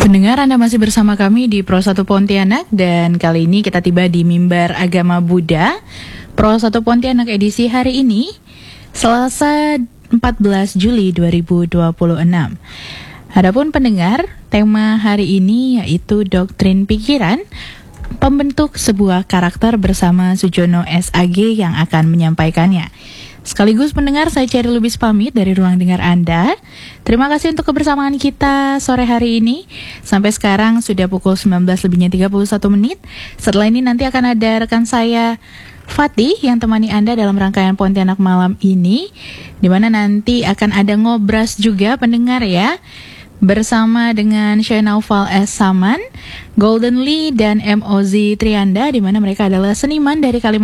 Pendengar, Anda masih bersama kami di Pro 1 Pontianak, dan kali ini kita tiba di mimbar agama Buddha Pro 1 Pontianak edisi hari ini, Selasa 14 Juli 2026. Adapun pendengar, tema hari ini yaitu doktrin pikiran pembentuk sebuah karakter bersama Sujono SAG yang akan menyampaikannya. Sekaligus pendengar, saya Cherry Lubis pamit dari ruang dengar Anda. Terima kasih untuk kebersamaan kita sore hari ini. Sampai sekarang sudah pukul 19:31 menit. Setelah ini nanti akan ada rekan saya Fatih yang temani Anda dalam rangkaian Pontianak malam ini, di mana nanti akan ada ngobras juga pendengar ya, bersama dengan Shenaufal S. Saman, Golden Lee, dan MOZ Trianda, di mana mereka adalah seniman dari Kalimantan